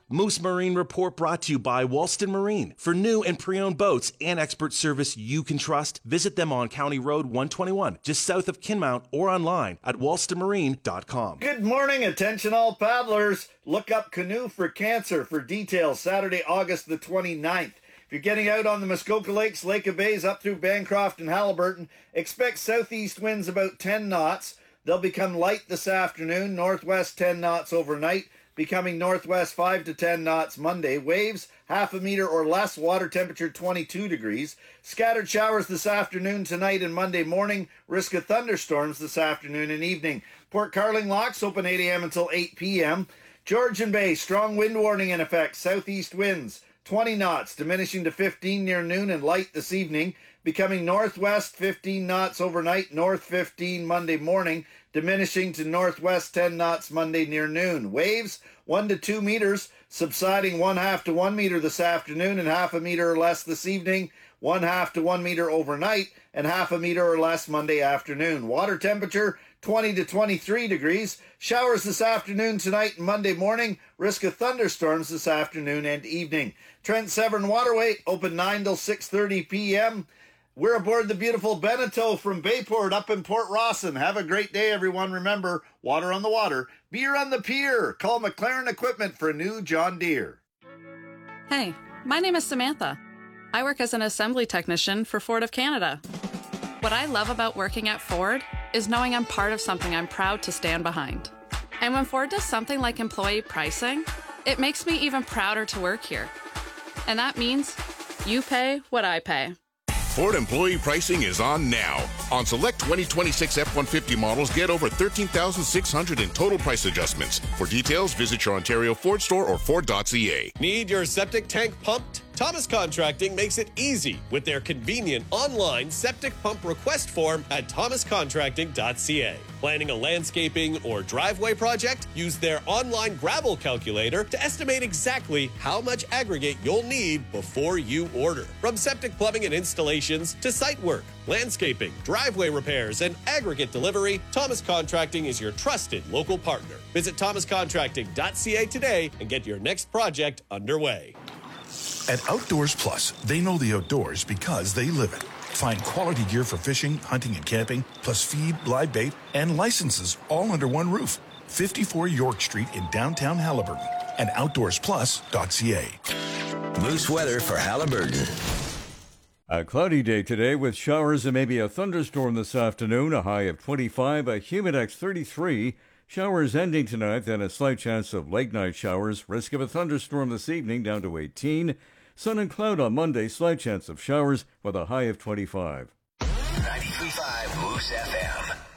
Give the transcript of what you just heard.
Moose Marine Report brought to you by Walston Marine. For new and pre-owned boats and expert service you can trust, visit them on County Road 121, just south of Kinmount, or online at walstonmarine.com. Good morning, attention all paddlers. Look up Canoe for Cancer for details Saturday, August the 29th. If you're getting out on the Muskoka Lakes, Lake of Bays, up through Bancroft and Haliburton, expect southeast winds about 10 knots. They'll become light this afternoon, northwest 10 knots overnight, becoming northwest 5 to 10 knots Monday. Waves, half a meter or less, water temperature 22 degrees. Scattered showers this afternoon, tonight, and Monday morning. Risk of thunderstorms this afternoon and evening. Port Carling locks open 8 a.m. until 8 p.m. Georgian Bay, strong wind warning in effect. Southeast winds, 20 knots, diminishing to 15 near noon and light this evening, becoming northwest 15 knots overnight, north 15 Monday morning, diminishing to northwest 10 knots Monday near noon. Waves 1 to 2 meters, subsiding 1/2 to 1 meter this afternoon and half a meter or less this evening, 1/2 to 1 meter overnight and half a meter or less Monday afternoon. Water temperature 20 to 23 degrees. Showers this afternoon, tonight, and Monday morning. Risk of thunderstorms this afternoon and evening. Trent Severn Waterway, open 9 till 6:30 p.m. We're aboard the beautiful Beneteau from Bayport up in Port Rawson. Have a great day, everyone. Remember, water on the water, beer on the pier. Call McLaren Equipment for a new John Deere. Hey, my name is Samantha. I work as an assembly technician for Ford of Canada. What I love about working at Ford is knowing I'm part of something I'm proud to stand behind. And when Ford does something like employee pricing, it makes me even prouder to work here. And that means you pay what I pay. Ford employee pricing is on now. On select 2026 F-150 models, get over $13,600 in total price adjustments. For details, visit your Ontario Ford store or Ford.ca. Need your septic tank pumped? Thomas Contracting makes it easy with their convenient online septic pump request form at thomascontracting.ca. Planning a landscaping or driveway project? Use their online gravel calculator to estimate exactly how much aggregate you'll need before you order. From septic plumbing and installations to site work, landscaping, driveway repairs, and aggregate delivery, Thomas Contracting is your trusted local partner. Visit thomascontracting.ca today and get your next project underway. At Outdoors Plus, they know the outdoors because they live it. Find quality gear for fishing, hunting, and camping, plus feed, live bait, and licenses all under one roof. 54 York Street in downtown Haliburton and outdoorsplus.ca. Moose weather for Haliburton. A cloudy day today with showers and maybe a thunderstorm this afternoon, a high of 25, a humidex 33. Showers ending tonight, then a slight chance of late-night showers. Risk of a thunderstorm this evening down to 18. Sun and cloud on Monday, slight chance of showers with a high of 25. 93.5 Moose FM.